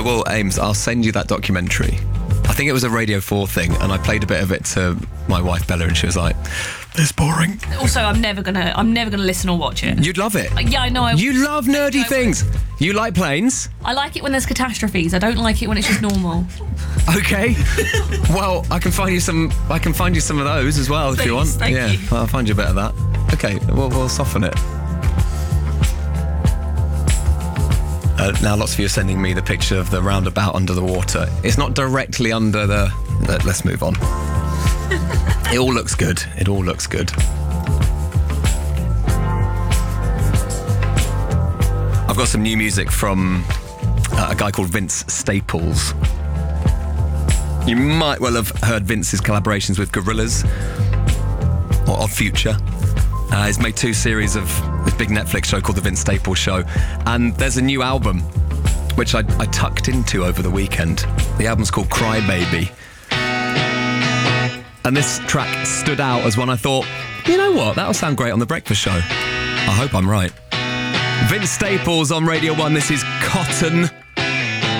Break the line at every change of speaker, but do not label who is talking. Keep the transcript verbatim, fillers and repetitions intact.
will, Ames, I'll send you that documentary. I think it was a Radio four thing, and I played a bit of it to my wife Bella, and she was like, "It's boring."
Also, I'm never gonna, I'm never gonna listen or watch it.
You'd love it.
Yeah, I know. I
You love nerdy
I
things. You like planes?
I like it when there's catastrophes. I don't like it when it's just normal.
Okay. Well, I can find you some. I can find you some of those as well if
Please,
you want.
thank
yeah,
you.
I'll find you a bit of that. Okay, we'll, we'll soften it. Uh, now, lots of you are sending me the picture of the roundabout under the water. It's not directly under the... Let, let's move on. It all looks good. It all looks good. I've got some new music from uh, a guy called Vince Staples. You might well have heard Vince's collaborations with Gorillaz or Odd Future. Uh, he's made two series of this big Netflix show called The Vince Staples Show, and there's a new album which I, I tucked into over the weekend. The album's called Cry Baby, and this track stood out as one I thought, you know what, that'll sound great on The Breakfast Show. I hope I'm right. Vince Staples on Radio one. This is Cotton.